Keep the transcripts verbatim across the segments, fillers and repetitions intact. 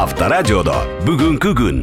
Авторадиодо бүгүнкү күн.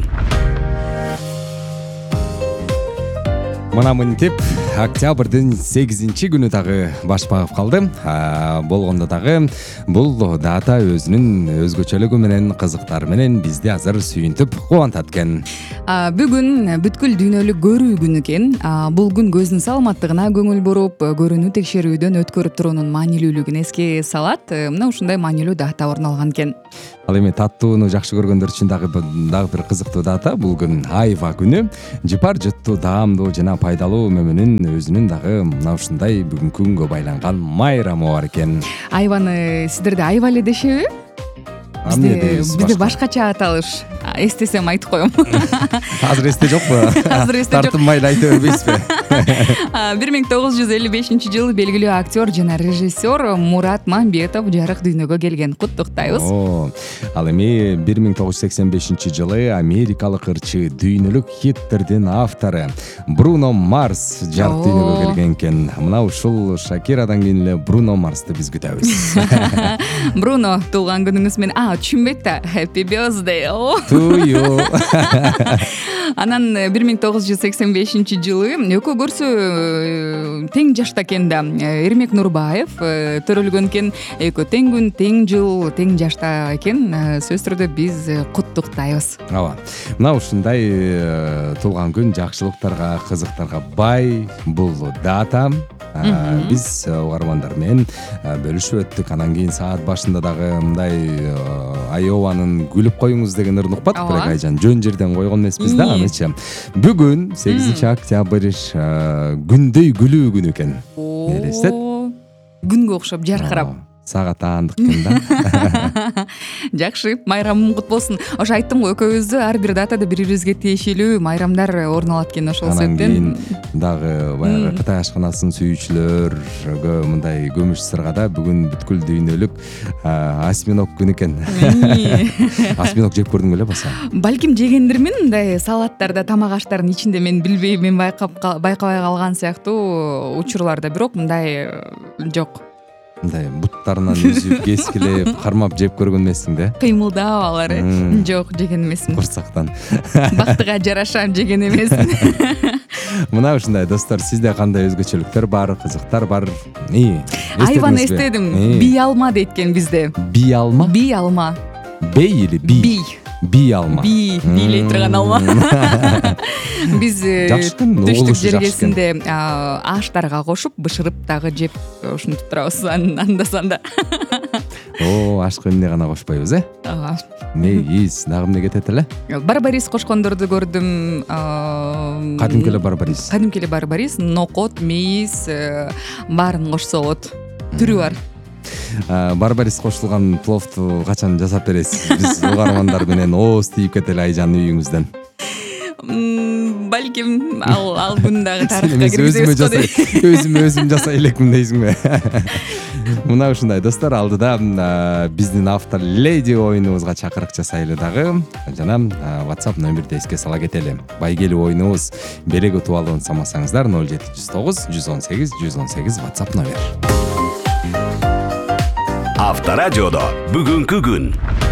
Мына мынтип октябрдын сегизинчи күнү дагы баш багып калды. Болгондо дагы бул дата өзүнүн өзгөчөлүгү менен, кызыктары менен бизди азыр сүйүнтүп кубантат экен. Бүгүн бүткүл дүйнөлүк көрүү күнү экен. Бул күн көздүн саламаттыгына көңүл буруп, көрүүнү текшерүүдөн өткөрүп туруунун маанилүүлүгүн эске салат. Мына ушундай маанилүү дата орун алган экен. Ал эми таттууну жакшы көргөндөр үчүн дагы дагы бир кызыктуу дата. Бул күн айва күнү. Жыпар жыттуу, даамдуу жана пайдалуу мөмүнүн өзүнүн дагы мына ушундай бүгүнкү күнгө байланган майрамы бар экен. Айваны сиздерде айва эле дешеби? Бизде бизде башкача аталыш. Эстесем айтып коем. Азыр эсте жокпу? Азыр эсте жок. Тартынбай айта бербейсизби? бир миң тогуз жүз элүү бешинчи жылы белгилүү актер жана режиссер Мурат Мамбетов жарык дүйнөгө келген. Куттуктайбыз. О, ал эми бир миң тогуз жүз сексен бешинчи жылы америкалык ырчы, дүйнөлүк хиттердин автору Бруно Марс жарык дүйнөгө келген экен. Мына ушул Шакирадан кийин эле Бруно Марсты биз күтөбүз. Бруно, туулган күнүңүз менен. А, түшүнбөйт да. Happy birthday. Тую. Анан бир миң тогуз жүз сексен бешинчи жылы экөө көрсө тең жашта экен да. Эрмек Нурбаев төрөлгөн экен. Экөө тең күн, тең жыл, тең жашта экен. Сөзсүз түрдө биз куттуктайбыз. Ооба. Мына ушундай туулган күн жакшылыктарга, кызыктарга бай бул дата. Биз угармандар менен бөлүшүп өттүк. Анан кийин саат башында дагы мындай Айованын күлүп коюңуз деген ырын укпат. Бирок айжан жөн жерден койгон эмеспиз да анычы. Бүгүн сегизинчи октябрь күндөй күлүү күнү экен. Элестет. Күнгө окшоп жаркырап. Сага таандык экен да. Жакшы, майрамың кут болсун. Ошо айттым го, экөөбүздө ар бир датада бири-бирибизге тиешелүү майрамдар орун алат экен. Ошол себептен анан кийин дагы баягы Кытай ашканасын сүйүүчүлөргө мындай көмүш сыргада бүгүн бүткүл дүйнөлүк осьминог күнү экен. Осьминог жеп көрдүң беле баса? Балким жегендирмин, мындай салаттарда, тамак аштардын ичинде мен билбей, мен байкап байкабай калган сыяктуу учурларда, бирок мындай жок. Мындай буттарынан үзүп, кескилеп, кармап жеп көргөн эмессиң да? Кыймылдап алары. Жок, жеген эмесмин. Курсактан. Бактыга жараша жеген эмесмин. Мына ушундай достор, сизде кандай өзгөчөлүктөр бар, кызыктар бар? Айваны эстедим. Бий алма дейт экен бизде. Бий алма? Бий алма. Бей или бий? Бий. Бий алма. Бий, бийлей турган алма. Биз түштүк жергесинде аштарга кошуп, бышырып дагы жеп ушинтип турабыз анда-санда. О, ашка эмне гана кошпойбуз, э? Ага. Мейиз, дагы эмне кетет эле? Барбарис кошкондорду көрдүм. Кадимки эле барбарис. Кадимки эле барбарис, нокот, мейиз баарын кошсо болот. Түрү бар. Барбарис кошулган пловту качан жасап бересиз? Биз угармандар менен ооз тийип кетели айжан үйүңүздөн. Балким ал ал күн дагы тарыхка киргизебиз. Өзүм өзүм жасай элекмин дейсиңби? Мына ушундай достор, алдыда биздин автор леди оюнубузга чакырык жасайлы дагы. Жана WhatsApp номерди эске сала кетели. Байгелүү оюнубуз берек утуп алууну самасаңыздар ноль жети жүз тогуз жүз он сегиз жүз он сегиз WhatsApp номер. Авторадиодо бүгүнкү күн.